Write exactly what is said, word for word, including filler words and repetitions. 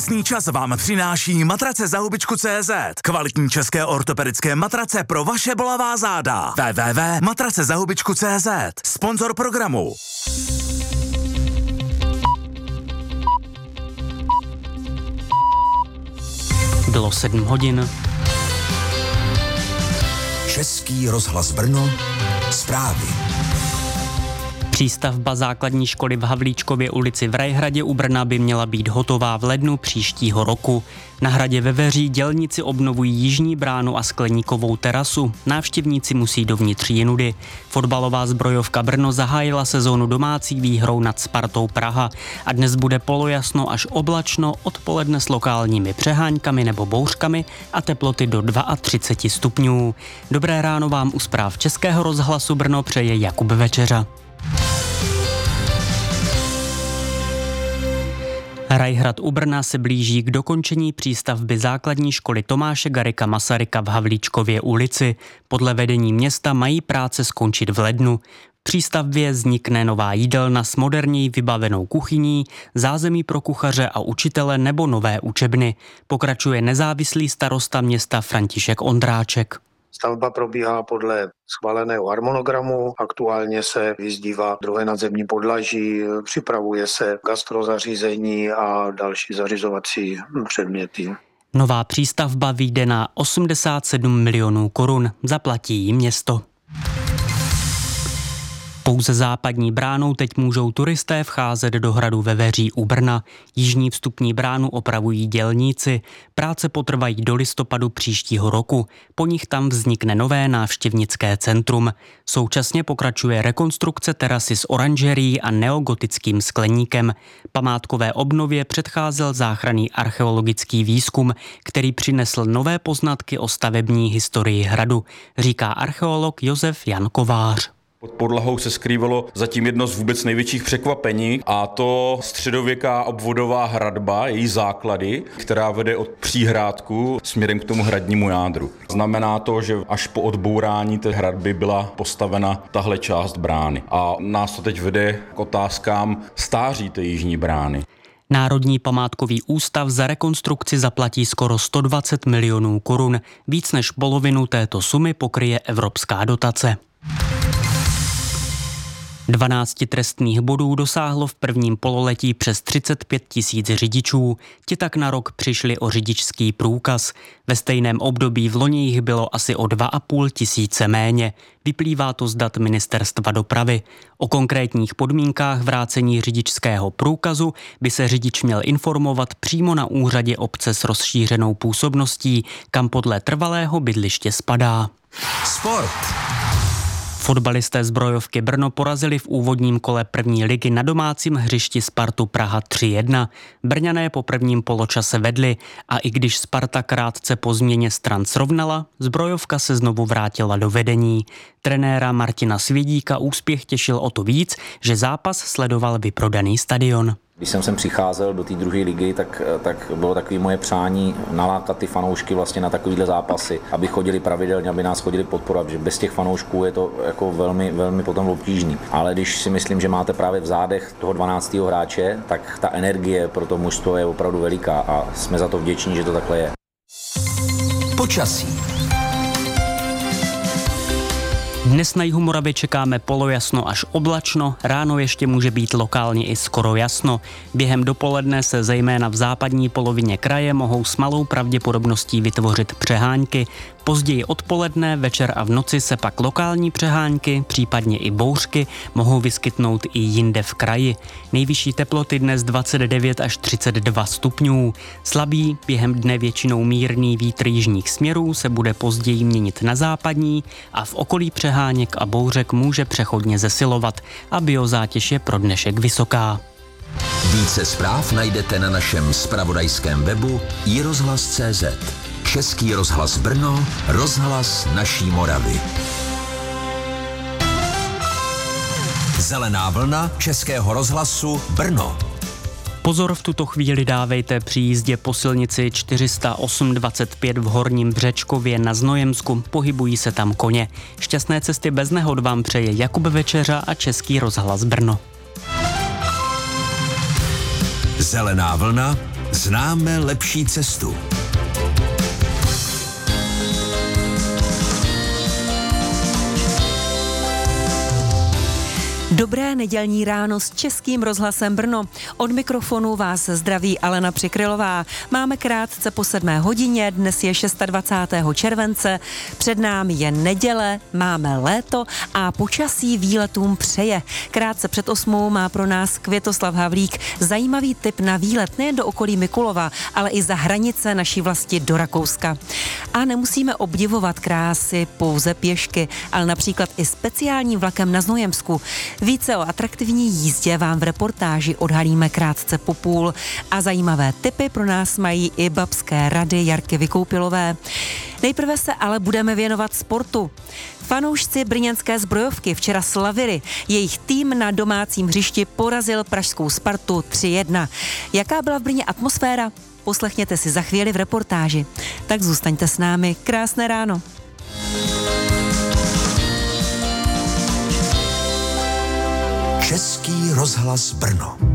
Přesný čas vám přináší matrace za hubičku tečka cé zet. Kvalitní české ortopedické matrace pro vaše bolavá záda. w w w tečka matrace za hubičku tečka cé zet. Sponzor programu. Bylo sedm hodin. Český rozhlas Brno. Zprávy. Přístavba základní školy v Havlíčkově ulici v Rajhradě u Brna by měla být hotová v lednu příštího roku. Na hradě Veveří dělníci obnovují jižní bránu a skleníkovou terasu. Návštěvníci musí dovnitř jinudy. Fotbalová Zbrojovka Brno zahájila sezónu domácí výhrou nad Spartou Praha a dnes bude polojasno až oblačno, odpoledne s lokálními přeháňkami nebo bouřkami a teploty do třicet dva stupňů. Dobré ráno vám u zpráv Českého rozhlasu Brno přeje Jakub Večeřa. Rajhrad u Brna se blíží k dokončení přístavby základní školy Tomáše Garrigua Masaryka v Havlíčkově ulici. Podle vedení města mají práce skončit v lednu. V přístavbě vznikne nová jídelna s moderněji vybavenou kuchyní, zázemí pro kuchaře a učitele nebo nové učebny. Pokračuje nezávislý starosta města František Ondráček. Stavba probíhá podle schváleného harmonogramu, aktuálně se vyzdívá druhé nadzemní podlaží, připravuje se gastrozařízení a další zařizovací předměty. Nová přístavba vyjde na osmdesát sedm milionů korun, zaplatí ji město. Pouze západní bránou teď můžou turisté vcházet do hradu Veveří u Brna. Jižní vstupní bránu opravují dělníci. Práce potrvají do listopadu příštího roku. Po nich tam vznikne nové návštěvnické centrum. Současně pokračuje rekonstrukce terasy s oranžerií a neogotickým skleníkem. Památkové obnově předcházel záchranný archeologický výzkum, který přinesl nové poznatky o stavební historii hradu, říká archeolog Josef Jan Kovář. Pod podlahou se skrývalo zatím jedno z vůbec největších překvapení, a to středověká obvodová hradba, její základy, která vede od příhrádku směrem k tomu hradnímu jádru. Znamená to, že až po odbourání té hradby byla postavena tahle část brány. A nás to teď vede k otázkám stáří té jižní brány. Národní památkový ústav za rekonstrukci zaplatí skoro sto dvacet milionů korun. Víc než polovinu této sumy pokryje evropská dotace. dvanáct trestných bodů dosáhlo v prvním pololetí přes třicet pět tisíc řidičů. Ti tak na rok přišli o řidičský průkaz. Ve stejném období v loni jich bylo asi o dva a půl tisíce méně. Vyplývá to z dat Ministerstva dopravy. O konkrétních podmínkách vrácení řidičského průkazu by se řidič měl informovat přímo na úřadě obce s rozšířenou působností, kam podle trvalého bydliště spadá. Sport. Fotbalisté Zbrojovky Brno porazili v úvodním kole první ligy na domácím hřišti Spartu Praha tři jedna. Brňané po prvním poločase vedli a i když Sparta krátce po změně stran srovnala, Zbrojovka se znovu vrátila do vedení. Trenéra Martina Svědíka úspěch těšil o to víc, že zápas sledoval vyprodaný stadion. Když jsem sem přicházel do té druhé ligy, tak, tak bylo takové moje přání nalákat ty fanoušky vlastně na takovýhle zápasy, aby chodili pravidelně, aby nás chodili podporovat, že bez těch fanoušků je to jako velmi, velmi potom obtížný. Ale když si myslím, že máte právě v zádech toho dvanáctého hráče, tak ta energie pro to mužstvo je opravdu veliká a jsme za to vděční, že to takhle je. Počasí. Dnes na jihu Moravy čekáme polojasno až oblačno, ráno ještě může být lokálně i skoro jasno. Během dopoledne se zejména v západní polovině kraje mohou s malou pravděpodobností vytvořit přehánky. Později odpoledne, večer a v noci se pak lokální přehánky, případně i bouřky, mohou vyskytnout i jinde v kraji. Nejvyšší teploty dnes dvacet devět až třicet dva stupňů. Slabý, během dne většinou mírný vítr jižních směrů se bude později měnit na západní a v okolí přeháněk a bouřek může přechodně zesilovat a biozátěž je pro dnešek vysoká. Více zpráv najdete na našem zpravodajském webu i rozhlas tečka cé zet. Český rozhlas Brno, rozhlas naší Moravy. Zelená vlna Českého rozhlasu Brno. Pozor v tuto chvíli dávejte při jízdě po silnici čtyři sta osm dvacet pět v Horním Břečkově na Znojemsku. Pohybují se tam koně. Šťastné cesty bez nehod vám přeje Jakub Večeřa a Český rozhlas Brno. Zelená vlna Známe lepší cestu. Dobré nedělní ráno s Českým rozhlasem Brno. Od mikrofonu vás zdraví Alena Přikrylová. Máme krátce po sedmé hodině, dnes je dvacátého šestého července, před námi je neděle, máme léto a počasí výletům přeje. Krátce před osmou má pro nás Květoslav Havlík zajímavý tip na výlet nejen do okolí Mikulova, ale i za hranice naší vlasti do Rakouska. A nemusíme obdivovat krásy pouze pěšky, ale například i speciálním vlakem na Znojemsku. Více o atraktivní jízdě vám v reportáži odhalíme krátce po půl a zajímavé tipy pro nás mají i babské rady Jarky Vykoupilové. Nejprve se ale budeme věnovat sportu. Fanoušci brněnské Zbrojovky včera slavili. Jejich tým na domácím hřišti porazil pražskou Spartu tři jedna. Jaká byla v Brně atmosféra? Poslechněte si za chvíli v reportáži. Tak zůstaňte s námi. Krásné ráno. Český rozhlas Brno.